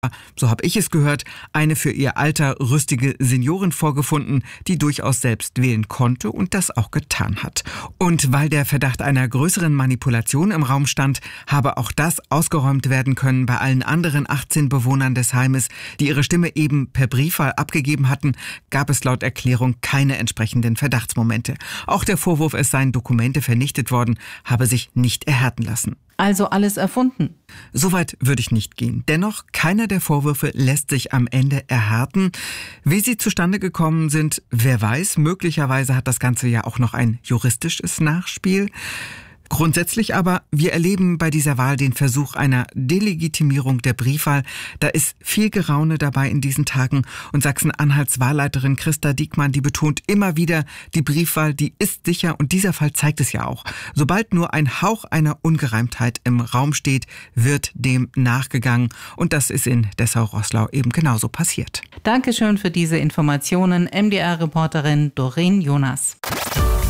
so habe ich es gehört, eine für ihr Alter rüstige Seniorin vorgefunden, die durchaus selbst wählen konnte und das auch getan hat. Und weil der Verdacht einer größeren Manipulation im Raum stand, habe auch das ausgeräumt werden können bei allen anderen 18 Bewohnern des Heimes, die ihre Stimme eben per Briefwahl abgegeben hatten, gab es laut Erklärung keine entsprechenden Verdachtsmomente. Auch der Vorwurf, es seien Dokumente vernichtet worden, habe sich nicht erhärten lassen. Also alles erfunden? Soweit würde ich nicht gehen. Dennoch, keiner der Vorwürfe lässt sich am Ende erhärten. Wie sie zustande gekommen sind, wer weiß. Möglicherweise hat das Ganze ja auch noch ein juristisches Nachspiel. Grundsätzlich aber, wir erleben bei dieser Wahl den Versuch einer Delegitimierung der Briefwahl. Da ist viel Geraune dabei in diesen Tagen. Und Sachsen-Anhalts Wahlleiterin Christa Diekmann, die betont immer wieder, die Briefwahl, die ist sicher. Und dieser Fall zeigt es ja auch. Sobald nur ein Hauch einer Ungereimtheit im Raum steht, wird dem nachgegangen. Und das ist in Dessau-Roßlau eben genauso passiert. Dankeschön für diese Informationen, MDR-Reporterin Doreen Jonas.